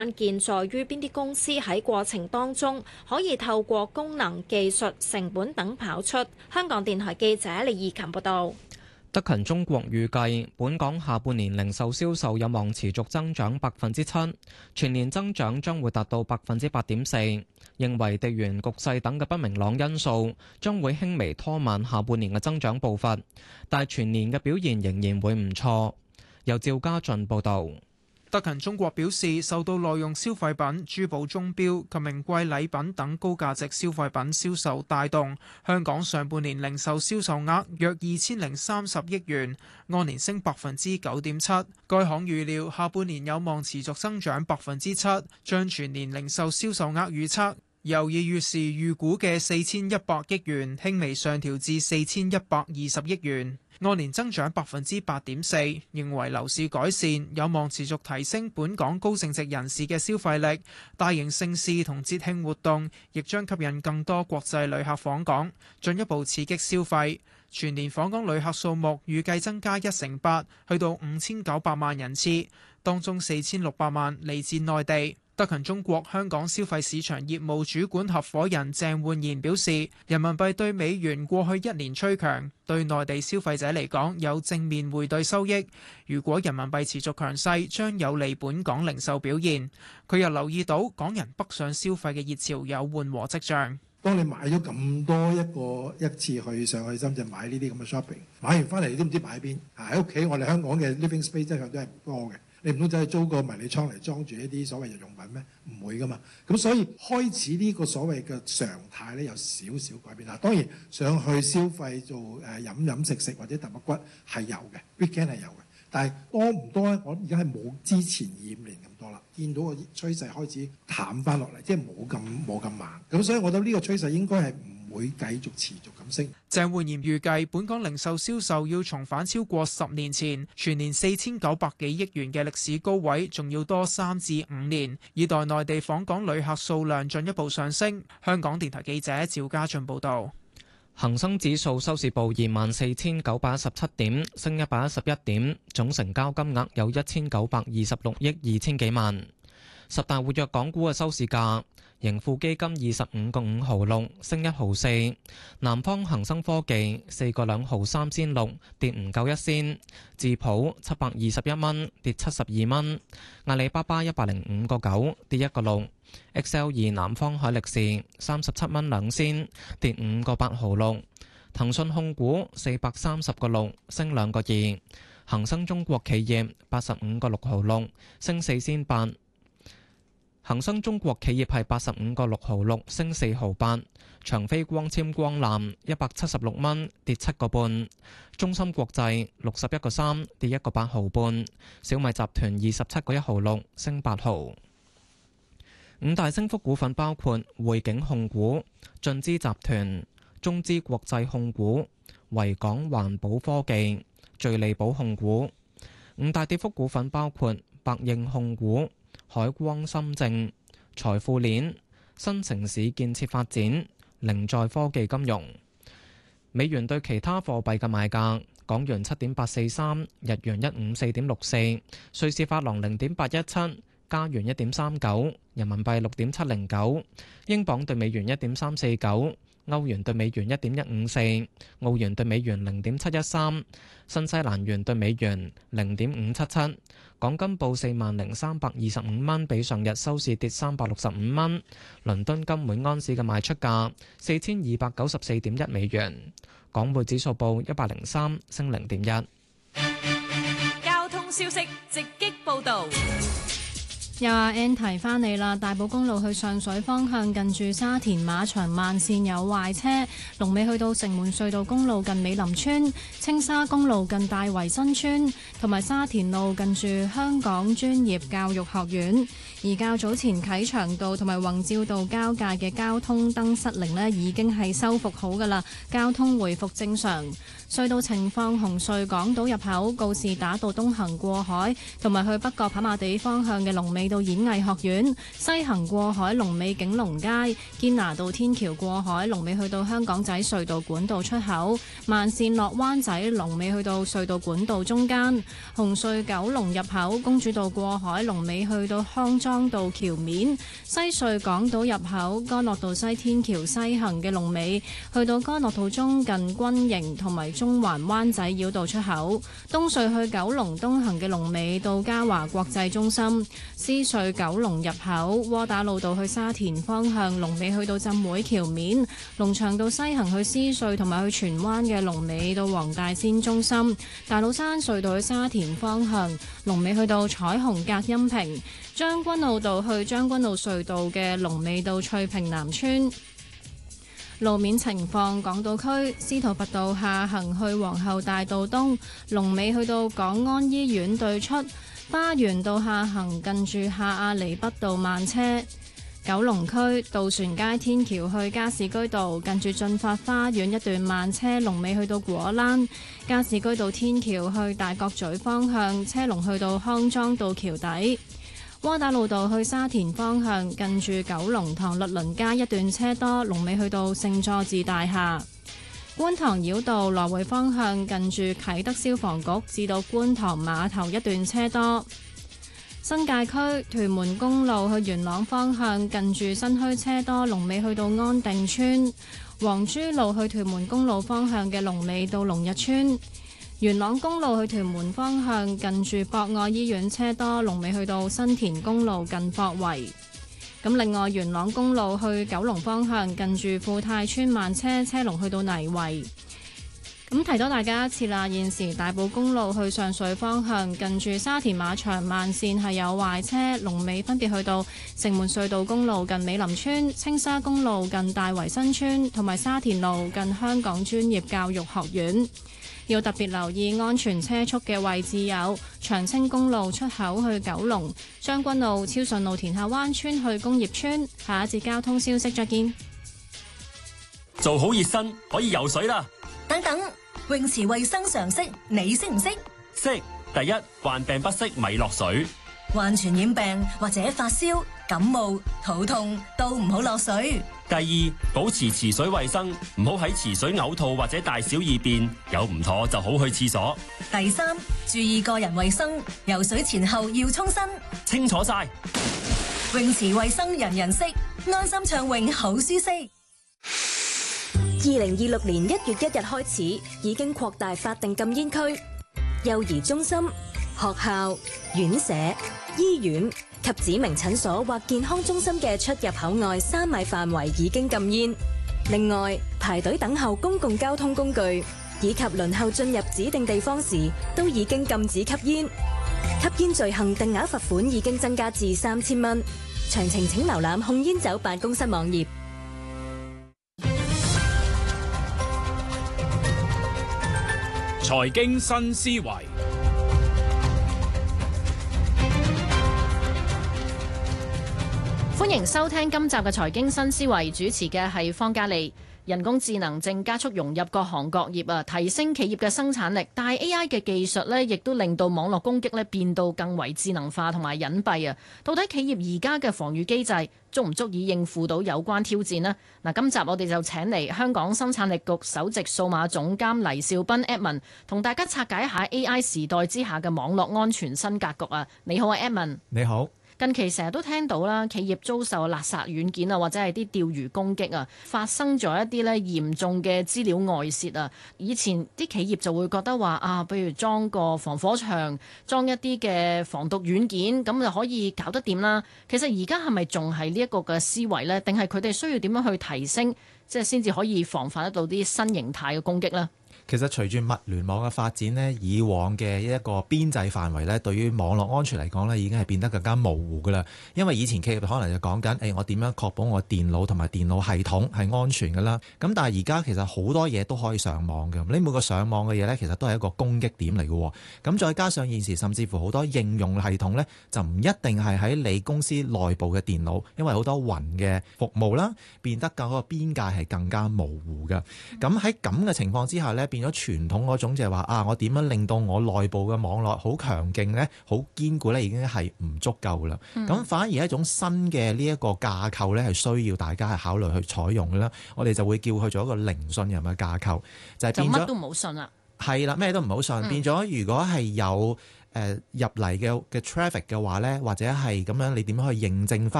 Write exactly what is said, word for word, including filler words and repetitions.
關鍵在於邊啲公司喺過程當中可以透過功能、技術、成本等跑出。香港電台記者李義琴報道。 德勤中國預計本港下半年零售銷售有望持續增長百分之七，全年增長將會達到百分之八點四。認為地緣局勢等嘅不明朗因素將會輕微拖慢下半年嘅增長步伐，但全年嘅表現仍然會唔錯。由趙家俊報導。 德勤中國表示，受到耐用消費品、珠寶鐘錶及名貴禮品等高價值消費品銷售帶動，香港上半年零售銷售額約二千零三十億元，按年升百分之九點七。該行預料下半年有望持續增長百分之七，將全年零售銷售額預測由二月時預估嘅四千一百億元輕微上調至四千一百二十億元。按年增長百分之八點四，認為樓市改善有望持續提升本港高淨值人士嘅消費力，大型盛事同節慶活動亦將吸引更多國際旅客訪港，進一步刺激消費。全年訪港旅客數目預計增加一成八，去到五千九百萬人次，當中四千六百萬嚟自內地。德勤中國香港消費市場業務主管合夥人鄭煥賢表示，人民幣對美元過去一年趨強，對內地消費者嚟講有正面匯兌收益。如果人民幣持續強勢，將有利本港零售表現。佢又留意到港人北上消費嘅熱潮有緩和跡象。 當你買咗咁多一個一次去上去深圳買呢啲咁嘅 shopping， 買完翻嚟你都唔知擺喺邊。喺屋企我哋香港嘅 living space 真係都係唔多嘅。你唔通走去租個迷你倉嚟裝住一啲所謂日用品咩？唔會噶嘛。咁所以開始呢個所謂嘅常態咧有少少改變啦。當然上去消費做誒飲飲食食或者揼骨骨係有嘅 weekend 係有嘅，但係多唔多咧？我而家係冇之前二五年咁多啦。見到個趨勢開始淡翻落嚟，即係冇咁冇咁猛。咁所以我覺得呢個趨勢應該係唔會繼續持續咁升。 鄭煥賢預計本港零售銷售要重返超過十年前全年四千九百幾億元嘅歷史高位，仲要多三至五年，以待內地訪港旅客數量進一步上升。香港電台記者趙家俊報導。 恒生指數收市報二萬四千九百一十七點，升一百一十一點，總成交金額有一千九百二十六億二千幾萬。十大活躍港股嘅收市價。盈富基金二十五個五毫六，升一毫四；南方恒生科技四個兩毫三仙六，跌唔夠一仙；智普七百二十一蚊，跌七十二蚊；阿里巴巴一百零五個九，跌一個六；X L 二南方海力士三十七蚊兩仙，跌五個八毫六；騰訊控股四百三十個六，升兩個二；恒生中國企業八十五個六毫六，升四仙八。恒生中國企業係八十五個六毫六，升四毫八；長飛光纖光纜一百七十六蚊，跌七個半；中芯國際六十一個三，跌一個八毫半；小米集團二十七個一毫六，升八毫。五大升幅股份包括匯景控股、進資集團、中資國際控股、維港環保科技、聚利寶控股。五大跌幅股份包括百應控股、海光深證、財富鏈、新城市建設發展、凌在科技金融。美元對其他貨幣嘅賣價：港元七點八四三，日元一五四點六四，瑞士法郎零點八一七，加元一點三九，人民幣六點七零九，英鎊對美元一點三四九，歐元對美元一點一五四，澳元對美元零點七一三，新西蘭元對美元零點五七七。港金報四萬零三百二十五蚊，比上日收市跌三百六十五蚊。倫敦金每安士嘅賣出價四千二百九十四點一美元。港匯指數報一百零三，升零點一。 交通消息直擊報導。 又阿 N 提翻你啦，大埔公路去上水方向近住沙田馬場慢線有壞車，龍尾去到城門隧道公路近美林村，青沙公路近大圍新村，同埋沙田路近住香港專業教育學院。而較早前啟祥道同埋宏照道交界嘅交通燈失靈呢，已經係修復好㗎啦，交通回復正常。隧道情況：紅隧港島入口告士打道東行過海，同埋去北角跑馬地方向嘅龍尾到演藝學院；西行過海龍尾景隆街，堅拿道天橋過海龍尾去到香港仔隧道管道出口，慢線落灣仔龍尾去到隧道管道中間。紅隧九龍入口公主道過海龍尾去到康莊莊道橋面、西隧港島入口、干諾道西天橋西行嘅龍尾去到干諾道中近軍營同埋中環灣仔繞道出口，東隧去九龍東行嘅龍尾到嘉華國際中心，獅隧九龍入口、窩打老道去沙田方向龍尾去到浸會橋面，龍翔道西行去獅隧同埋去荃灣嘅龍尾到黃大仙中心，大老山隧道去沙田方向龍尾去到彩虹隔音屏，將軍澳道去將軍澳隧道嘅龍尾到翠屏南村。路面情況，港島區司徒拔道下行去皇后大道東，龍尾去到港安醫院對出；花園道下行近住下亞厘畢道慢車。九龍區渡船街天橋去加士居道，近住進發花園一段慢車，龍尾去到果欄；加士居道天橋去大角咀方向，車龍去到康莊道橋底。窩打老道去沙田方向，近住九龍塘律倫街一段車多，龍尾去到聖佐治大廈。觀塘繞道來回方向，近住啟德消防局至到觀塘碼頭一段車多。新界區屯門公路去元朗方向，近住新墟車多，龍尾去到安定村。黃珠路去屯門公路方向嘅龍尾到龍日村。元朗公路去屯門方向，近住博愛醫院車多，龍尾去到新田公路近霍圍。咁另外元朗公路去九龍方向，近住富泰村慢車，車龍去到泥圍。咁提多大家一次啦，現時大埔公路去上水方向，近住沙田馬場慢線係有壞車，龍尾分別去到城門隧道公路近美林村、青沙公路近大圍新村，同埋沙田路近香港專業教育學院。要特別留意安全車速嘅位置有長青公路出口去九龍、將軍澳超順路田下灣村去工業村。下一節交通消息再見。 做好熱身可以游水啦。 等等，泳池衛生常識你識唔識？ 識。第一，患病不適咪落水。 患傳染病或者發燒、感冒、肚痛都唔好落水。 第二，保持池水衛生，唔好喺池水嘔吐或者大小二便，有唔妥就好去廁所。 第三，注意個人衛生，游水前後要沖身。 清楚晒。 泳池衛生人人識，安心暢泳好舒適。二零二六年一月一日開始，已經擴大法定禁煙區，幼兒中心、學校、院舍、醫院及指明診所或健康中心嘅出入口外三米範圍已經禁煙。另外，排隊等候公共交通工具以及輪候進入指定地方時，都已經禁止吸煙。吸煙罪行定額罰款已經增加至三千蚊。詳情請瀏覽控煙酒辦公室網頁。 財經新思維， 歡迎收聽今集嘅財經新思維，主持嘅係方嘉利。人工智能正加速融入各行各業啊，提升企業嘅生產力。但係 A I 嘅技術呢，亦都令到網絡攻擊呢變到更為智能化同埋隱蔽啊。到底企業而家嘅防禦機制足唔足以應付到有關挑戰呢？嗱，今集我哋就請嚟香港生產力局首席數碼總監黎兆斌 Edmond， 同大家拆解一下 A I 時代之下嘅網絡安全新格局啊！你好啊 Edmond。 你好。 近期成日都聽到啦，企業遭受勒索軟件啊，或者係啲釣魚攻擊啊，發生咗一啲咧嚴重嘅資料外泄啊。以前啲企業就會覺得話啊，比如裝個防火牆，裝一啲嘅防毒軟件，咁就可以搞得掂啦。其實而家係咪仲係呢一個嘅思維呢？定係佢哋需要點樣去提升，即係先至可以防範得到啲新形態嘅攻擊呢？ 其實隨住物聯網嘅發展呢，以往嘅一個邊際範圍呢，對於網絡安全嚟講呢，已經係變得更加模糊㗎啦。因為以前企業可能就講緊，誒、哎、我點樣確保我電腦同埋電腦系統係安全㗎啦。咁但係而家其實好多嘢都可以上網嘅，你每個上網嘅嘢呢，其實都係一個攻擊點嚟嘅。咁再加上現時甚至乎好多應用系統呢，就唔一定係喺你公司內部嘅電腦，因為好多雲嘅服務啦，變得個個邊界係更加模糊嘅。咁喺咁嘅情況之下呢，變咗傳統嗰種就係話啊，我點樣令到我內部嘅網絡好強勁呢？好堅固呢？已經係唔足夠啦。咁、嗯、反而一種新嘅呢一個架構呢，係需要大家係考慮去採用嘅啦。我哋就會叫佢做一個零信任嘅架構，就係、是、變咗乜都唔好信啦。 係啦，咩都唔好信，變咗如果係有誒入嚟嘅嘅 traffic 嘅話咧，或者係咁樣，你點樣去認證翻？